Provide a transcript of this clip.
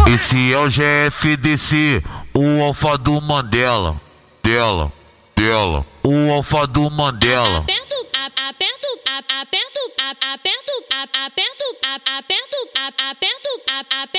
Esse é o GFDC, o alfa do Mandela. Dela, o alfa do Mandela. Aperto, aperto, aperto, aperto, aperto, aperto, aperto, aperto, aperto.